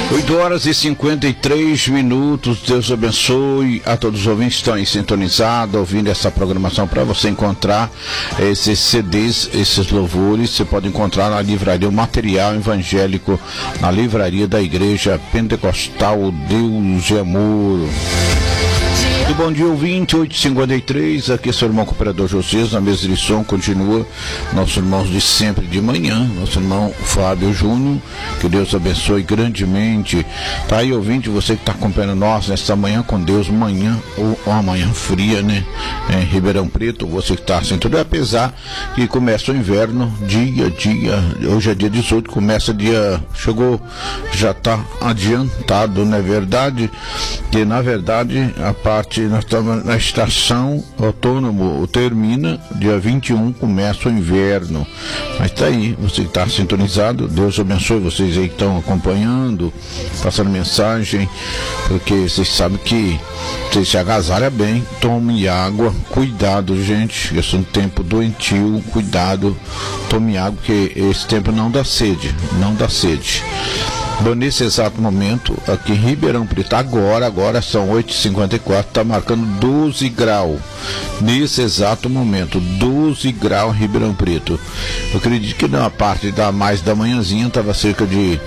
8h53. Deus abençoe a todos os ouvintes que estão aí sintonizados, ouvindo essa programação. Para você encontrar esses CDs, esses louvores, você pode encontrar na livraria, o material evangélico, na livraria da Igreja Pentecostal Deus e Amor. E bom dia, ouvinte, 8h53, aqui é seu irmão cooperador Josias, na mesa de som, continua nossos irmãos de sempre de manhã, nosso irmão Fábio Júnior, que Deus abençoe grandemente. Tá aí, ouvinte, você que está acompanhando nós nesta manhã com Deus, manhã ou uma manhã fria, né, em Ribeirão Preto, você que está assim, tudo apesar que começa o inverno, dia, hoje é dia 18, começa dia, chegou, já está adiantado, não é verdade? Que na verdade a parte, nós estamos na estação autônomo, termina dia 21, começa o inverno, mas tá aí, você que está sintonizado, Deus abençoe vocês aí que estão acompanhando, passando mensagem, porque vocês sabem que vocês se agasalham bem, tome água, cuidado, gente, esse é um tempo doentio, cuidado, tome água, porque esse tempo não dá sede. Bom, nesse exato momento, aqui em Ribeirão Preto, agora são 8h54, está marcando 12 graus. Nesse exato momento, 12 graus em Ribeirão Preto. Eu acredito que na parte mais da manhãzinha estava cerca de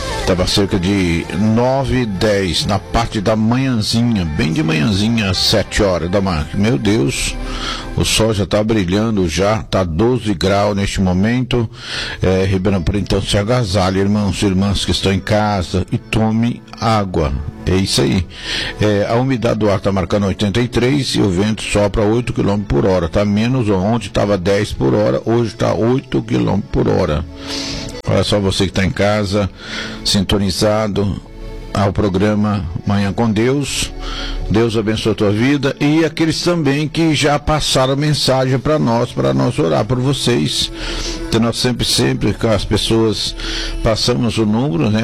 9, 10, na parte da manhãzinha, bem de manhãzinha, às 7 horas da manhã. Meu Deus, o sol já está brilhando, já está 12 graus neste momento. Ribeirão Preto, então se agasalhe, irmãos e irmãs que estão em casa, e tome água. É isso aí. A umidade do ar está marcando 83 e o vento sopra 8 km por hora. Está menos, onde estava 10 por hora, hoje está 8 km por hora. Olha só, você que está em casa, sintonizado ao programa Manhã com Deus. Deus abençoe a tua vida, e aqueles também que já passaram mensagem para nós orar por vocês. Então nós sempre com as pessoas passamos o número, né,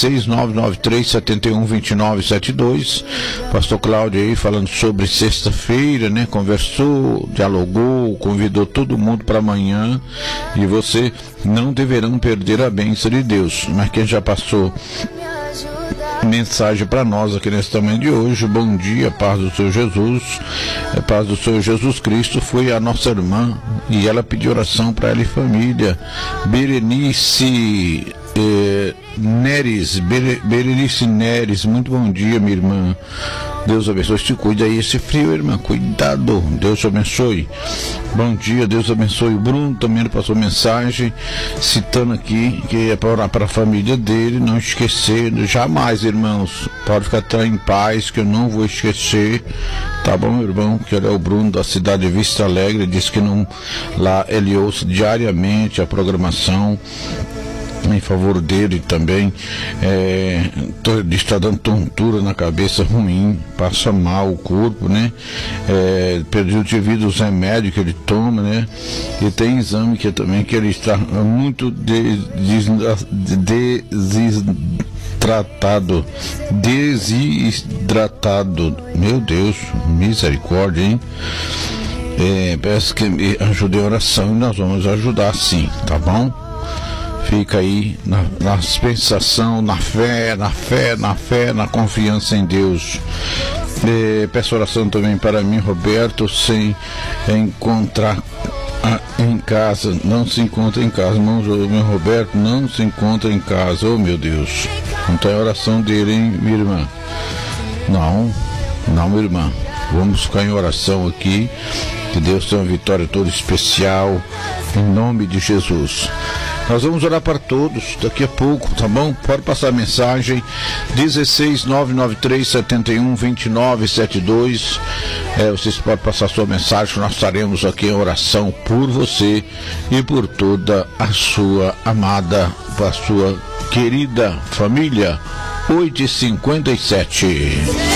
16993712972. Pastor Cláudio aí falando sobre sexta-feira, né, conversou, dialogou, convidou todo mundo para amanhã, e você não deverão perder a bênção de Deus. Mas quem já passou mensagem para nós aqui nesse tamanho de hoje, bom dia, paz do Senhor Jesus, paz do Senhor Jesus Cristo, foi a nossa irmã, e ela pediu oração para ela e família. Berenice Neres, muito bom dia, minha irmã. Deus abençoe, te cuida aí, esse frio, irmã, cuidado, Deus te abençoe. Bom dia, Deus abençoe. O Bruno também passou mensagem, citando aqui que é para orar para a família dele, não esquecer, jamais, irmãos, pode ficar em paz, que eu não vou esquecer, tá bom, meu irmão? Que ele é o Bruno da cidade de Vista Alegre, diz que não, lá ele ouça diariamente a programação em favor dele também. Está dando tontura na cabeça, ruim, passa mal o corpo, né? Perdeu de vida os remédios que ele toma, né? E tem exame que também que ele está muito desidratado. Meu Deus, misericórdia, hein? Peço que me ajude a oração, e nós vamos ajudar sim, tá bom? Fica aí na dispensação, na fé, na confiança em Deus. Peço oração também para mim, Roberto, sem encontrar em casa, não se encontra em casa, irmão, meu Roberto não se encontra em casa, oh meu Deus, não tem oração dele, hein, minha irmã? Não, minha irmã, vamos ficar em oração aqui, que Deus tenha uma vitória toda especial, em nome de Jesus. Nós vamos orar para todos daqui a pouco, tá bom? Pode passar a mensagem, 16993712972. Vocês podem passar sua mensagem, nós estaremos aqui em oração por você e por toda a sua amada, a sua querida família. 8h57.